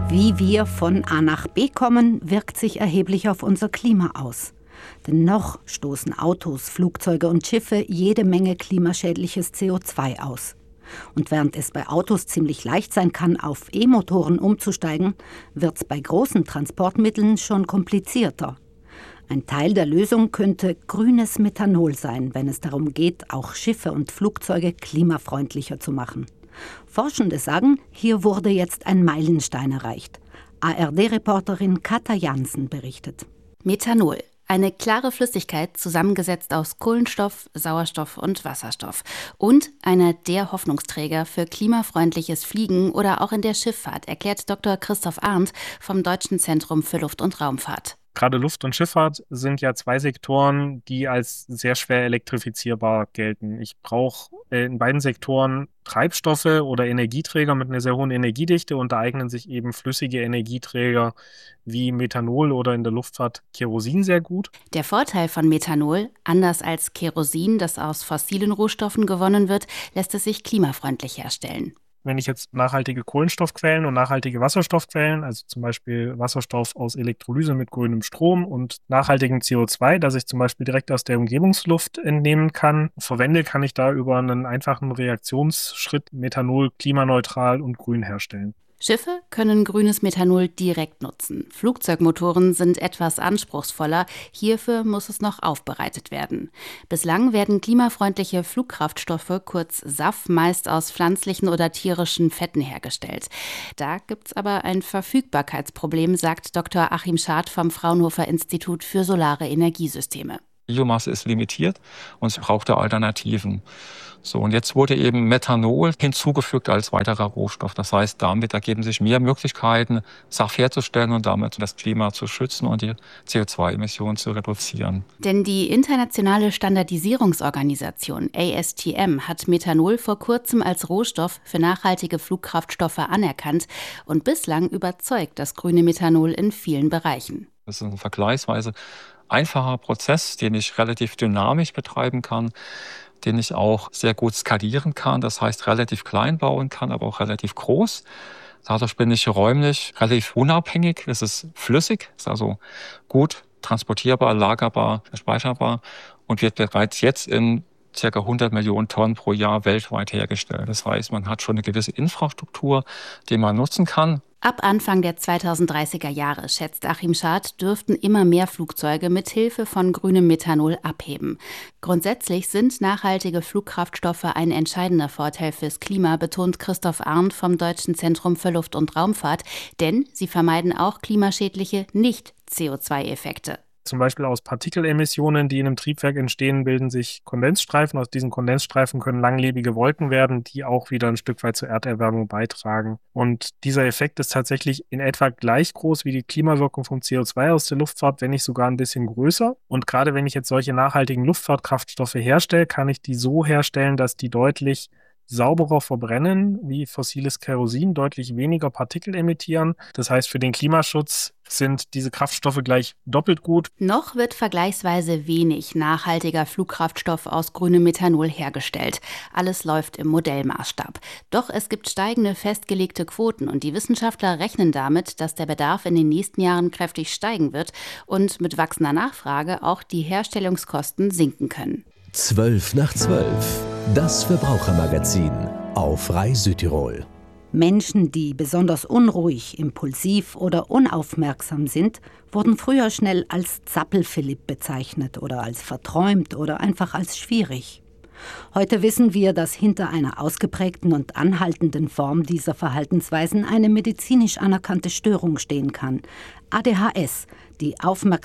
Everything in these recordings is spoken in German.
Wie wir von A nach B kommen, wirkt sich erheblich auf unser Klima aus. Denn noch stoßen Autos, Flugzeuge und Schiffe jede Menge klimaschädliches CO2 aus. Und während es bei Autos ziemlich leicht sein kann, auf E-Motoren umzusteigen, wird es bei großen Transportmitteln schon komplizierter. Ein Teil der Lösung könnte grünes Methanol sein, wenn es darum geht, auch Schiffe und Flugzeuge klimafreundlicher zu machen. Forschende sagen, hier wurde jetzt ein Meilenstein erreicht. ARD-Reporterin Katja Jansen berichtet. Methanol. Eine klare Flüssigkeit, zusammengesetzt aus Kohlenstoff, Sauerstoff und Wasserstoff. Und einer der Hoffnungsträger für klimafreundliches Fliegen oder auch in der Schifffahrt, erklärt Dr. Christoph Arndt vom Deutschen Zentrum für Luft- und Raumfahrt. Gerade Luft- und Schifffahrt sind ja zwei Sektoren, die als sehr schwer elektrifizierbar gelten. Ich brauche in beiden Sektoren Treibstoffe oder Energieträger mit einer sehr hohen Energiedichte und da eignen sich eben flüssige Energieträger wie Methanol oder in der Luftfahrt Kerosin sehr gut. Der Vorteil von Methanol, anders als Kerosin, das aus fossilen Rohstoffen gewonnen wird, lässt es sich klimafreundlich herstellen. Wenn ich jetzt nachhaltige Kohlenstoffquellen und nachhaltige Wasserstoffquellen, also zum Beispiel Wasserstoff aus Elektrolyse mit grünem Strom und nachhaltigem CO2, das ich zum Beispiel direkt aus der Umgebungsluft entnehmen kann, verwende, kann ich da über einen einfachen Reaktionsschritt Methanol klimaneutral und grün herstellen. Schiffe können grünes Methanol direkt nutzen. Flugzeugmotoren sind etwas anspruchsvoller. Hierfür muss es noch aufbereitet werden. Bislang werden klimafreundliche Flugkraftstoffe, kurz SAF, meist aus pflanzlichen oder tierischen Fetten hergestellt. Da gibt's aber ein Verfügbarkeitsproblem, sagt Dr. Achim Schad vom Fraunhofer Institut für Solare Energiesysteme. Biomasse ist limitiert und es braucht da Alternativen. So, und jetzt wurde eben Methanol hinzugefügt als weiterer Rohstoff. Das heißt, damit ergeben sich mehr Möglichkeiten, SAF herzustellen und damit das Klima zu schützen und die CO2-Emissionen zu reduzieren. Denn die internationale Standardisierungsorganisation ASTM hat Methanol vor kurzem als Rohstoff für nachhaltige Flugkraftstoffe anerkannt und bislang überzeugt das grüne Methanol in vielen Bereichen. Das ist ein vergleichsweise einfacher Prozess, den ich relativ dynamisch betreiben kann, den ich auch sehr gut skalieren kann, das heißt relativ klein bauen kann, aber auch relativ groß. Dadurch bin ich räumlich relativ unabhängig, es ist flüssig, ist also gut transportierbar, lagerbar, speicherbar und wird bereits jetzt in ca. 100 Millionen Tonnen pro Jahr weltweit hergestellt. Das heißt, man hat schon eine gewisse Infrastruktur, die man nutzen kann. Ab Anfang der 2030er Jahre, schätzt Achim Schad, dürften immer mehr Flugzeuge mit Hilfe von grünem Methanol abheben. Grundsätzlich sind nachhaltige Flugkraftstoffe ein entscheidender Vorteil fürs Klima, betont Christoph Arndt vom Deutschen Zentrum für Luft- und Raumfahrt, denn sie vermeiden auch klimaschädliche Nicht-CO2-Effekte. Zum Beispiel aus Partikelemissionen, die in einem Triebwerk entstehen, bilden sich Kondensstreifen. Aus diesen Kondensstreifen können langlebige Wolken werden, die auch wieder ein Stück weit zur Erderwärmung beitragen. Und dieser Effekt ist tatsächlich in etwa gleich groß wie die Klimawirkung vom CO2 aus der Luftfahrt, wenn nicht sogar ein bisschen größer. Und gerade wenn ich jetzt solche nachhaltigen Luftfahrtkraftstoffe herstelle, kann ich die so herstellen, dass die deutlich sauberer verbrennen wie fossiles Kerosin, deutlich weniger Partikel emittieren. Das heißt, für den Klimaschutz sind diese Kraftstoffe gleich doppelt gut. Noch wird vergleichsweise wenig nachhaltiger Flugkraftstoff aus grünem Methanol hergestellt. Alles läuft im Modellmaßstab. Doch es gibt steigende festgelegte Quoten und die Wissenschaftler rechnen damit, dass der Bedarf in den nächsten Jahren kräftig steigen wird und mit wachsender Nachfrage auch die Herstellungskosten sinken können. 12 nach 12. Das Verbrauchermagazin auf Rai Südtirol. Menschen, die besonders unruhig, impulsiv oder unaufmerksam sind, wurden früher schnell als Zappel-Philipp bezeichnet oder als verträumt oder einfach als schwierig. Heute wissen wir, dass hinter einer ausgeprägten und anhaltenden Form dieser Verhaltensweisen eine medizinisch anerkannte Störung stehen kann. ADHS, die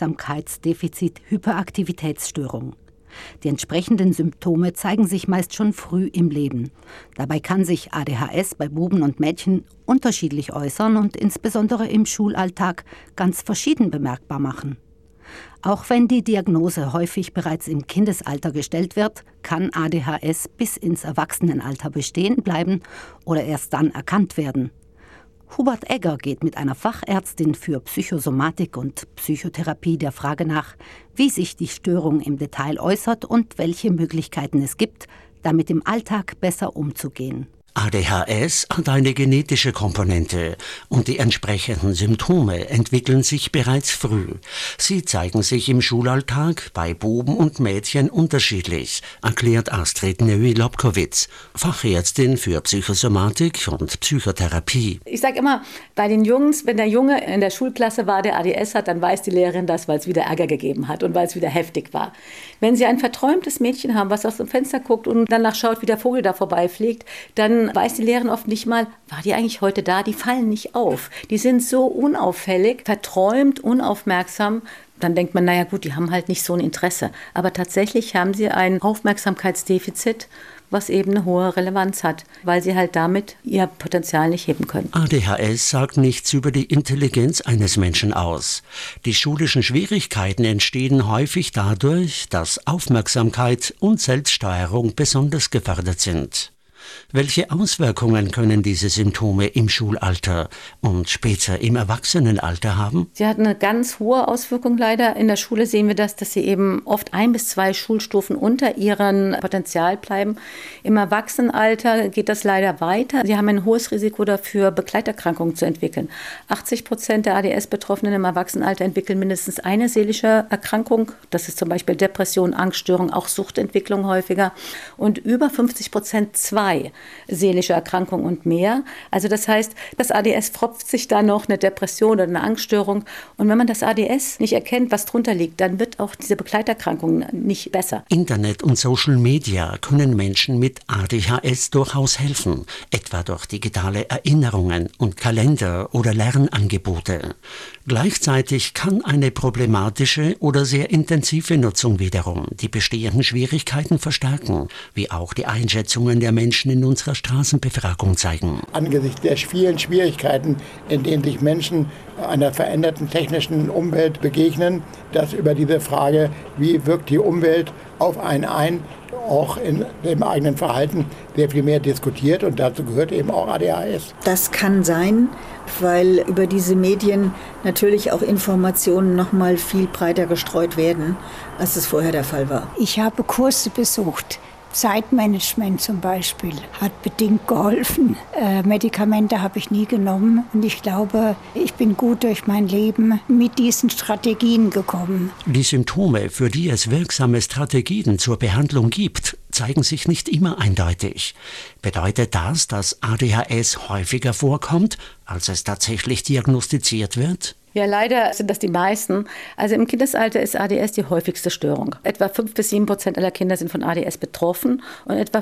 Aufmerksamkeitsdefizit-Hyperaktivitätsstörung. Die entsprechenden Symptome zeigen sich meist schon früh im Leben. Dabei kann sich ADHS bei Buben und Mädchen unterschiedlich äußern und insbesondere im Schulalltag ganz verschieden bemerkbar machen. Auch wenn die Diagnose häufig bereits im Kindesalter gestellt wird, kann ADHS bis ins Erwachsenenalter bestehen bleiben oder erst dann erkannt werden. Hubert Egger geht mit einer Fachärztin für Psychosomatik und Psychotherapie der Frage nach, wie sich die Störung im Detail äußert und welche Möglichkeiten es gibt, damit im Alltag besser umzugehen. ADHS hat eine genetische Komponente und die entsprechenden Symptome entwickeln sich bereits früh. Sie zeigen sich im Schulalltag bei Buben und Mädchen unterschiedlich, erklärt Astrid Neuy-Lobkowitz, Fachärztin für Psychosomatik und Psychotherapie. Ich sage immer, bei den Jungs, wenn der Junge in der Schulklasse war, der ADS hat, dann weiß die Lehrerin das, weil es wieder Ärger gegeben hat und weil es wieder heftig war. Wenn Sie ein verträumtes Mädchen haben, was aus dem Fenster guckt und danach schaut, wie der Vogel da vorbeifliegt, dann weiß die Lehrerin oft nicht mal, war die eigentlich heute da? Die fallen nicht auf. Die sind so unauffällig, verträumt, unaufmerksam. Dann denkt man, naja gut, die haben halt nicht so ein Interesse. Aber tatsächlich haben sie ein Aufmerksamkeitsdefizit, was eben eine hohe Relevanz hat, weil sie halt damit ihr Potenzial nicht heben können. ADHS sagt nichts über die Intelligenz eines Menschen aus. Die schulischen Schwierigkeiten entstehen häufig dadurch, dass Aufmerksamkeit und Selbststeuerung besonders gefördert sind. Welche Auswirkungen können diese Symptome im Schulalter und später im Erwachsenenalter haben? Sie hat eine ganz hohe Auswirkung leider. In der Schule sehen wir das, dass sie eben oft 1 bis 2 Schulstufen unter ihrem Potenzial bleiben. Im Erwachsenenalter geht das leider weiter. Sie haben ein hohes Risiko dafür, Begleiterkrankungen zu entwickeln. 80% der ADS-Betroffenen im Erwachsenenalter entwickeln mindestens eine seelische Erkrankung. Das ist zum Beispiel Depression, Angststörung, auch Suchtentwicklung häufiger. Und über 50% 2 seelische Erkrankungen und mehr. Also das heißt, das ADS pfropft sich da noch eine Depression oder eine Angststörung. Und wenn man das ADS nicht erkennt, was drunter liegt, dann wird auch diese Begleiterkrankung nicht besser. Internet und Social Media können Menschen mit ADHS durchaus helfen, etwa durch digitale Erinnerungen und Kalender oder Lernangebote. Gleichzeitig kann eine problematische oder sehr intensive Nutzung wiederum die bestehenden Schwierigkeiten verstärken, wie auch die Einschätzungen der Menschen in unserer Straßenbefragung zeigen. Angesichts der vielen Schwierigkeiten, in denen sich Menschen einer veränderten technischen Umwelt begegnen, dass über diese Frage, wie wirkt die Umwelt auf einen ein, auch in dem eigenen Verhalten sehr viel mehr diskutiert, und dazu gehört eben auch ADHS. Das kann sein, weil über diese Medien natürlich auch Informationen noch mal viel breiter gestreut werden, als es vorher der Fall war. Ich habe Kurse besucht. Zeitmanagement zum Beispiel hat bedingt geholfen. Medikamente habe ich nie genommen und ich glaube, ich bin gut durch mein Leben mit diesen Strategien gekommen. Die Symptome, für die es wirksame Strategien zur Behandlung gibt, zeigen sich nicht immer eindeutig. Bedeutet das, dass ADHS häufiger vorkommt, als es tatsächlich diagnostiziert wird? Ja, leider sind das die meisten. Also im Kindesalter ist ADS die häufigste Störung. Etwa 5-7% aller Kinder sind von ADS betroffen und etwa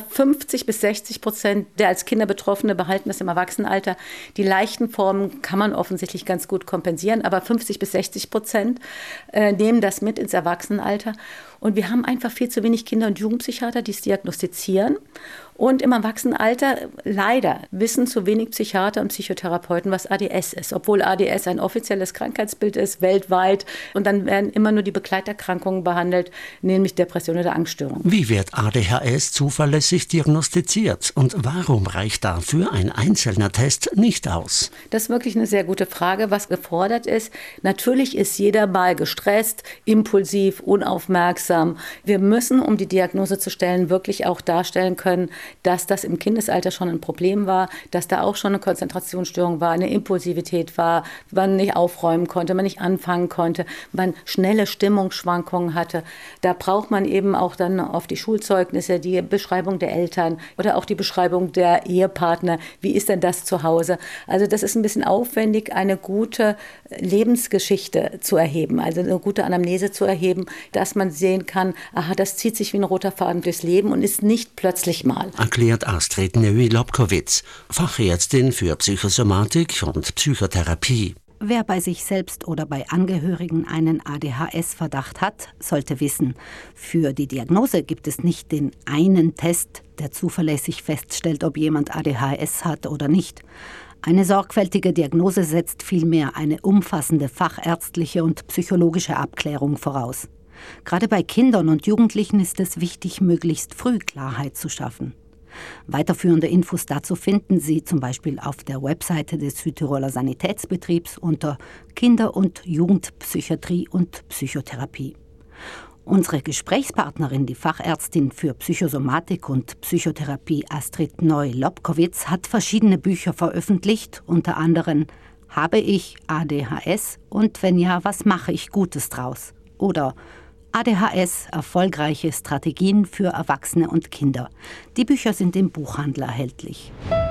50-60% der als Kinder Betroffene behalten das im Erwachsenenalter. Die leichten Formen kann man offensichtlich ganz gut kompensieren, aber 50-60% nehmen das mit ins Erwachsenenalter. Und wir haben einfach viel zu wenig Kinder- und Jugendpsychiater, die es diagnostizieren. Und im Erwachsenenalter, leider, wissen zu wenig Psychiater und Psychotherapeuten, was ADS ist. Obwohl ADS ein offizielles Krankheitsbild ist, weltweit. Und dann werden immer nur die Begleiterkrankungen behandelt, nämlich Depression oder Angststörung. Wie wird ADHS zuverlässig diagnostiziert? Und warum reicht dafür ein einzelner Test nicht aus? Das ist wirklich eine sehr gute Frage, was gefordert ist. Natürlich ist jeder mal gestresst, impulsiv, unaufmerksam. Wir müssen, um die Diagnose zu stellen, wirklich auch darstellen können, dass das im Kindesalter schon ein Problem war, dass da auch schon eine Konzentrationsstörung war, eine Impulsivität war, man nicht aufräumen konnte, man nicht anfangen konnte, man schnelle Stimmungsschwankungen hatte. Da braucht man eben auch dann auf die Schulzeugnisse, die Beschreibung der Eltern oder auch die Beschreibung der Ehepartner. Wie ist denn das zu Hause? Also das ist ein bisschen aufwendig, eine gute Lebensgeschichte zu erheben, also eine gute Anamnese zu erheben, dass man sehen kann, aha, das zieht sich wie ein roter Faden durchs Leben und ist nicht plötzlich mal. Erklärt Astrid Neuy-Lobkowitz, Fachärztin für Psychosomatik und Psychotherapie. Wer bei sich selbst oder bei Angehörigen einen ADHS-Verdacht hat, sollte wissen, für die Diagnose gibt es nicht den einen Test, der zuverlässig feststellt, ob jemand ADHS hat oder nicht. Eine sorgfältige Diagnose setzt vielmehr eine umfassende fachärztliche und psychologische Abklärung voraus. Gerade bei Kindern und Jugendlichen ist es wichtig, möglichst früh Klarheit zu schaffen. Weiterführende Infos dazu finden Sie zum Beispiel auf der Webseite des Südtiroler Sanitätsbetriebs unter Kinder- und Jugendpsychiatrie und Psychotherapie. Unsere Gesprächspartnerin, die Fachärztin für Psychosomatik und Psychotherapie Astrid Neu-Lobkowitz, hat verschiedene Bücher veröffentlicht, unter anderem Habe ich ADHS und wenn ja, was mache ich Gutes draus? Oder ADHS, erfolgreiche Strategien für Erwachsene und Kinder. Die Bücher sind im Buchhandel erhältlich.